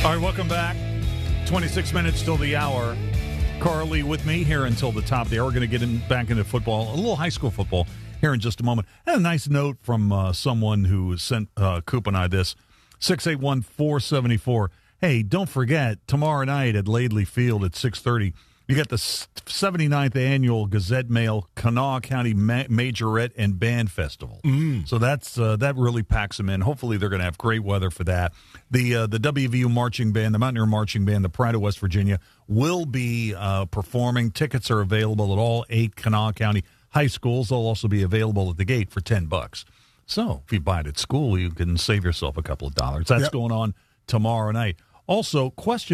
All right, welcome back. 26 minutes till the hour. Carly with me here until the top of the hour. We're going to get back into football, a little high school football here in just a moment. And a nice note from someone who sent Coop and I this, 681-474. Hey, don't forget, tomorrow night at Laidley Field at 6:30, you got the 79th Annual Gazette-Mail Kanawha County Majorette and Band Festival. So that really packs them in. Hopefully they're going to have great weather for that. The WVU Marching Band, the Mountaineer Marching Band, the Pride of West Virginia, will be performing. Tickets are available at all 8 Kanawha County high schools. They'll also be available at the gate for $10. So if you buy it at school, you can save yourself a couple of dollars. That's going on tomorrow night. Also, question